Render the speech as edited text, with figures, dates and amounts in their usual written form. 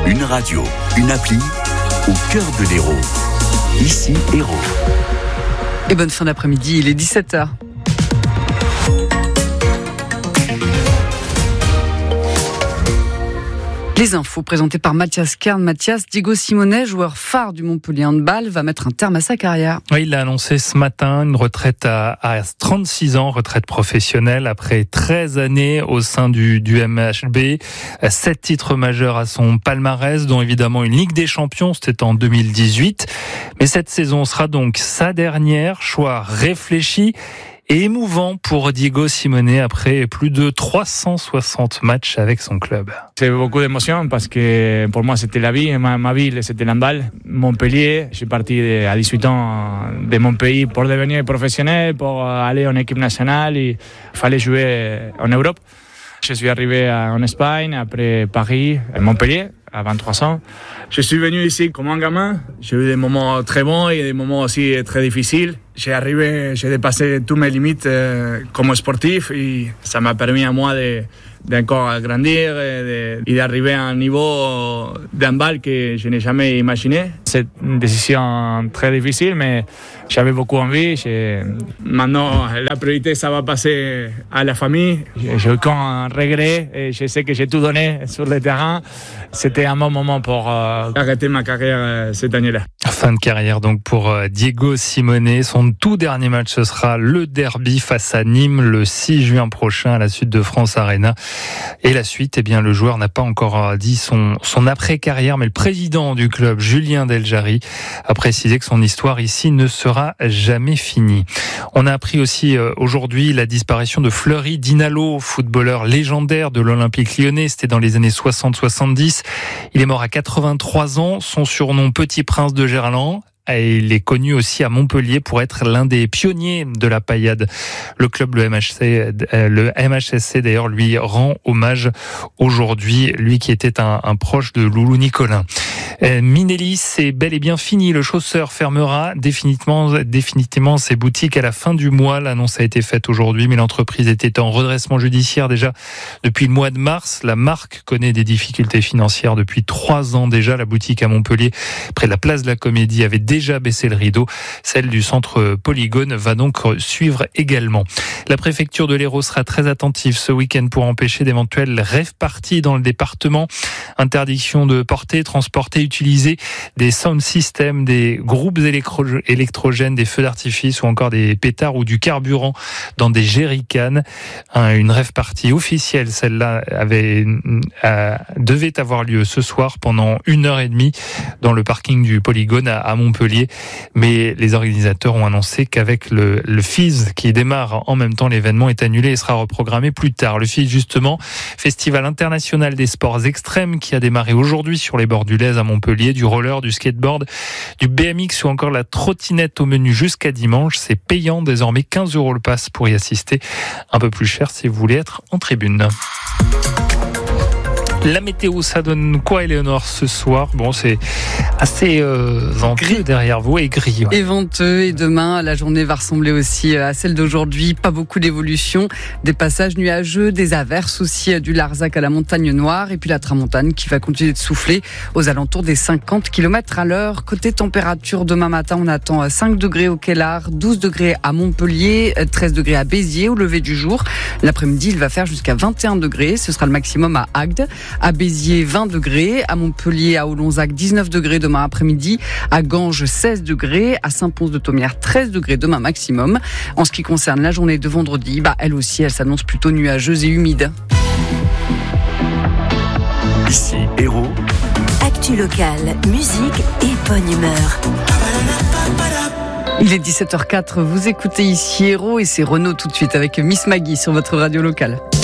Une radio, une appli, au cœur de l'Hérault. Ici, Hérault. Et bonne fin d'après-midi, il est 17h. Les infos présentées par Mathias Kern. Mathias, Diego Simonet, joueur phare du Montpellier Handball, va mettre un terme à sa carrière. Oui, il a annoncé ce matin une retraite à 36 ans, retraite professionnelle après 13 années au sein du MHB. 7 titres majeurs à son palmarès, dont évidemment une Ligue des Champions, c'était en 2018. Mais cette saison sera donc sa dernière, choix réfléchi et émouvant pour Diego Simonet après plus de 360 matchs avec son club. C'est beaucoup d'émotions parce que pour moi c'était la vie, ma ville c'était l'handball. Montpellier, je suis parti à 18 ans de mon pays pour devenir professionnel, pour aller en équipe nationale et il fallait jouer en Europe. Je suis arrivé en Espagne, après Paris, à Montpellier, à 23 ans. Je suis venu ici comme un gamin. J'ai eu des moments très bons et des moments aussi très difficiles. J'ai dépassé toutes mes limites comme sportif et ça m'a permis à moi d'encore grandir et d'arriver à un niveau d'handball que je n'ai jamais imaginé. C'est une décision très difficile, mais j'avais beaucoup envie. Maintenant, la priorité, ça va passer à la famille. J'ai aucun regret et je sais que j'ai tout donné sur le terrain. C'était un bon moment pour arrêter ma carrière cette année-là. Fin de carrière donc pour Diego Simonet. Son tout dernier match, ce sera le derby face à Nîmes le 6 juin prochain à la Sud de France Arena. Et la suite, eh bien, le joueur n'a pas encore dit son après-carrière, mais le président du club, Julien Deljari, a précisé que son histoire ici ne sera jamais finie. On a appris aussi aujourd'hui la disparition de Fleury Dinalo, footballeur légendaire de l'Olympique Lyonnais. C'était dans les années 60-70. Il est mort à 83 ans. Son surnom Petit Prince de Gerland. Et il est connu aussi à Montpellier pour être l'un des pionniers de la paillade. Le club, le MHSC d'ailleurs, lui rend hommage aujourd'hui, lui qui était un proche de Loulou Nicolin. Minelli, c'est bel et bien fini. Le chausseur fermera définitivement ses boutiques à la fin du mois. L'annonce a été faite aujourd'hui, mais l'entreprise était en redressement judiciaire déjà depuis le mois de mars. La marque connaît des difficultés financières depuis 3 ans déjà. La boutique à Montpellier, près de la place de la Comédie, avait déjà baissé le rideau. Celle du centre Polygone va donc suivre également. La préfecture de l'Hérault sera très attentive ce week-end pour empêcher d'éventuels rave-parties dans le département. Interdiction de porter, transporter, utiliser des sound systems, des groupes électrogènes, des feux d'artifice ou encore des pétards ou du carburant dans des jerrycans. Une rave-party officielle, celle-là, devait avoir lieu ce soir pendant 1h30 dans le parking du Polygone à Montpellier. Mais les organisateurs ont annoncé qu'avec le FIS qui démarre en même temps, l'événement est annulé et sera reprogrammé plus tard. Le FIS, justement, Festival international des sports extrêmes qui a démarré aujourd'hui sur les bords du Lez à Montpellier, du roller, du skateboard, du BMX ou encore la trottinette au menu jusqu'à dimanche. C'est payant désormais, 15 € le pass pour y assister. Un peu plus cher si vous voulez être en tribune. La météo, ça donne quoi, Éléonore, ce soir? Bon, c'est assez venteux derrière vous et gris. Ouais. Et venteux. Et demain, la journée va ressembler aussi à celle d'aujourd'hui. Pas beaucoup d'évolution. Des passages nuageux, des averses aussi du Larzac à la Montagne Noire. Et puis la tramontane qui va continuer de souffler aux alentours des 50 km à l'heure. Côté température, demain matin, on attend 5 degrés au Kellar, 12 degrés à Montpellier, 13 degrés à Béziers au lever du jour. L'après-midi, il va faire jusqu'à 21 degrés. Ce sera le maximum à Agde. À Béziers, 20 degrés. À Montpellier, à Olonzac, 19 degrés demain après-midi. À Ganges, 16 degrés. À Saint-Pons-de-Thomières, 13 degrés demain maximum. En ce qui concerne la journée de vendredi, elle aussi, elle s'annonce plutôt nuageuse et humide. Ici, Hérault. Actu locale, musique et bonne humeur. Il est 17h04, vous écoutez ici Hérault et c'est Renaud tout de suite avec Miss Maggie sur votre radio locale.